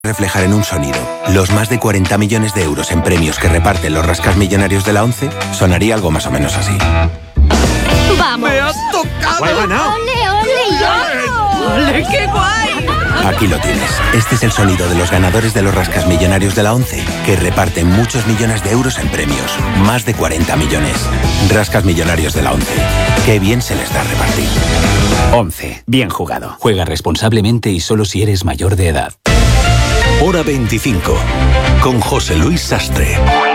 reflejar en un sonido los más de 40 millones de euros en premios que reparten los rascasmillonarios de la ONCE, sonaría algo más o menos así. ¡Vamos! ¡Me has tocado! ¡Ole, ole, yo! ¡Ole, qué guay! Aquí lo tienes. Este es el sonido de los ganadores de los rascasmillonarios de la ONCE, que reparten muchos millones de euros en premios. Más de 40 millones. Rascasmillonarios de la ONCE. Qué bien se les da repartir. ONCE. Bien jugado. Juega responsablemente y solo si eres mayor de edad. Hora 25. Con José Luis Sastre.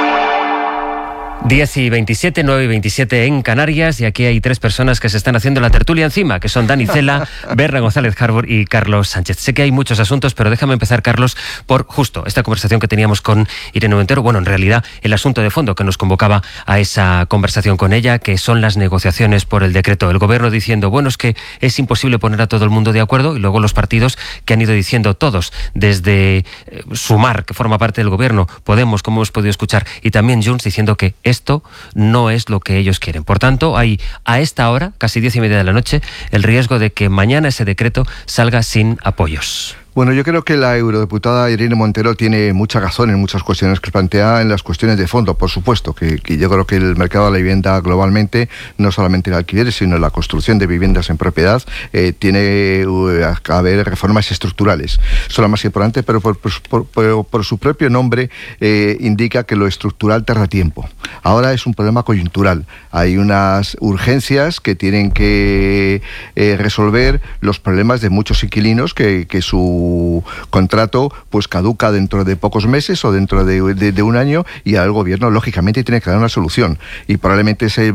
10:27, 9:27 en Canarias, y aquí hay tres personas que se están haciendo la tertulia encima, que son Dani Cela, Berra González Harbour y Carlos Sánchez. Sé que hay muchos asuntos, pero déjame empezar, Carlos, por justo esta conversación que teníamos con Irene Montero. Bueno, en realidad, el asunto de fondo que nos convocaba a esa conversación con ella, que son las negociaciones por el decreto. El gobierno diciendo, bueno, es que es imposible poner a todo el mundo de acuerdo, y luego los partidos que han ido diciendo todos, desde Sumar, que forma parte del gobierno, Podemos, como hemos podido escuchar, y también Junts, diciendo que esto no es lo que ellos quieren. Por tanto, hay a esta hora, casi 10:30 de la noche, el riesgo de que mañana ese decreto salga sin apoyos. Bueno, yo creo que la eurodiputada Irene Montero tiene mucha razón en muchas cuestiones que plantea, en las cuestiones de fondo, por supuesto, que yo creo que el mercado de la vivienda globalmente, no solamente el alquiler, sino la construcción de viviendas en propiedad, tiene que haber reformas estructurales. Eso es lo más importante, pero por su propio nombre indica que lo estructural tarda tiempo. Ahora es un problema coyuntural. Hay unas urgencias que tienen que resolver los problemas de muchos inquilinos que su contrato pues caduca dentro de pocos meses o dentro de un año, y al gobierno lógicamente tiene que dar una solución, y probablemente ese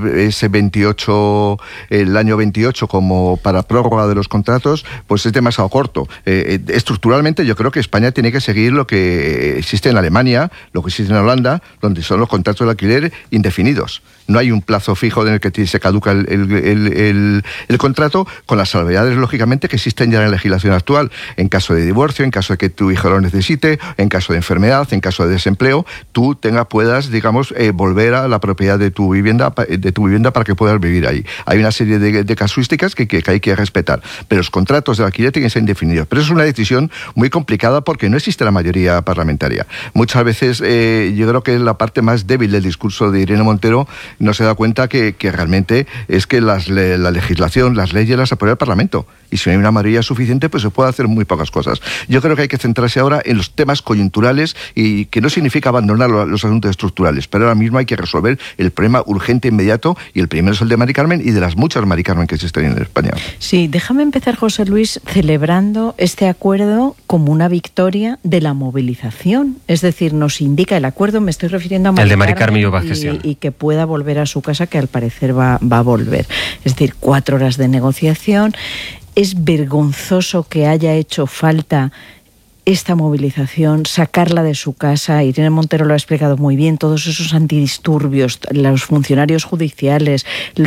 28, el año 28 como para prórroga de los contratos, pues es demasiado corto. Estructuralmente yo creo que España tiene que seguir lo que existe en Alemania, lo que existe en Holanda, donde son los contratos de alquiler indefinidos. No hay un plazo fijo en el que se caduca el contrato, con las salvedades, lógicamente, que existen ya en la legislación actual. En caso de divorcio, en caso de que tu hijo lo necesite, en caso de enfermedad, en caso de desempleo, tú puedas, digamos, volver a la propiedad de tu vivienda para que puedas vivir ahí. Hay una serie de casuísticas que hay que respetar, pero los contratos de alquiler tienen que ser indefinidos. Pero es una decisión muy complicada porque no existe la mayoría parlamentaria. Muchas veces yo creo que la parte más débil del discurso de Irene Montero no se da cuenta que realmente es que la legislación, las leyes las aprueba el Parlamento, y si no hay una mayoría suficiente, pues se puede hacer muy pocas cosas. Yo creo que hay que centrarse ahora en los temas coyunturales, y que no significa abandonar los asuntos estructurales, pero ahora mismo hay que resolver el problema urgente e inmediato, y el primero es el de Mari Carmen y de las muchas Mari Carmen que existen en España. Sí, déjame empezar, José Luis, celebrando este acuerdo como una victoria de la movilización. Es decir, nos indica el acuerdo, me estoy refiriendo a Mari Carmen y que pueda volver a su casa, que al parecer va a volver. Es decir, 4 horas de negociación. Es vergonzoso que haya hecho falta esta movilización, sacarla de su casa. Irene Montero lo ha explicado muy bien, todos esos antidisturbios, los funcionarios judiciales,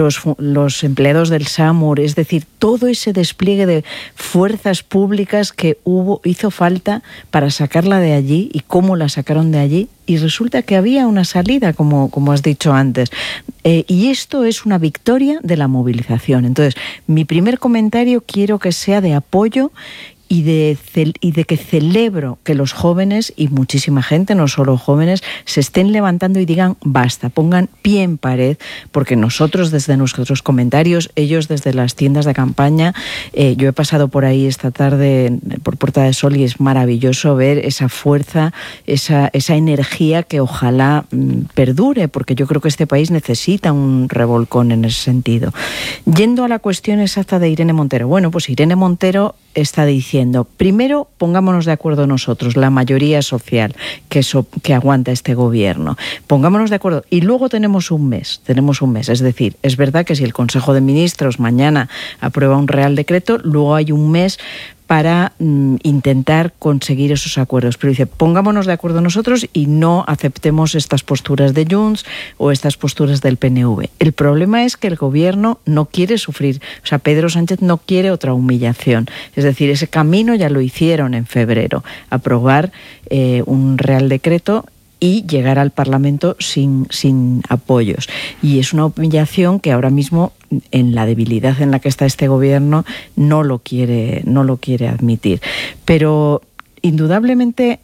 los empleados del SAMUR, es decir, todo ese despliegue de fuerzas públicas que hizo falta para sacarla de allí, y cómo la sacaron de allí, y resulta que había una salida, como has dicho antes. Y esto es una victoria de la movilización. Entonces, mi primer comentario quiero que sea de apoyo y de que celebro que los jóvenes, y muchísima gente, no solo jóvenes, se estén levantando y digan basta, pongan pie en pared, porque nosotros desde nuestros comentarios, ellos desde las tiendas de campaña, yo he pasado por ahí esta tarde por Puerta de Sol, y es maravilloso ver esa fuerza, esa energía que ojalá perdure, porque yo creo que este país necesita un revolcón en ese sentido. Yendo a la cuestión exacta de Irene Montero, bueno, pues Irene Montero está diciendo, primero pongámonos de acuerdo nosotros, la mayoría social que aguanta este gobierno, pongámonos de acuerdo, y luego tenemos un mes, es decir, es verdad que si el Consejo de Ministros mañana aprueba un Real Decreto, luego hay un mes para intentar conseguir esos acuerdos. Pero dice, pongámonos de acuerdo nosotros y no aceptemos estas posturas de Junts o estas posturas del PNV. El problema es que el gobierno no quiere sufrir, o sea, Pedro Sánchez no quiere otra humillación. Es decir, ese camino ya lo hicieron en febrero, aprobar un Real Decreto y llegar al Parlamento sin apoyos. Y es una humillación que ahora mismo, en la debilidad en la que está este gobierno, no lo quiere admitir. Pero indudablemente